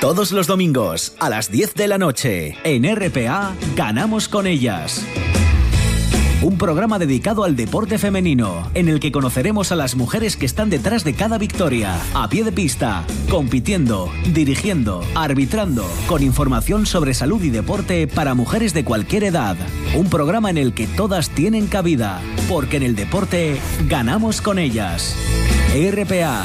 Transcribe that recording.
Todos los domingos a las 10 de la noche en RPA Ganamos con ellas. Un programa dedicado al deporte femenino, en el que conoceremos a las mujeres que están detrás de cada victoria, a pie de pista, compitiendo, dirigiendo, arbitrando, con información sobre salud y deporte para mujeres de cualquier edad. Un programa en el que todas tienen cabida, porque en el deporte ganamos con ellas. RPA,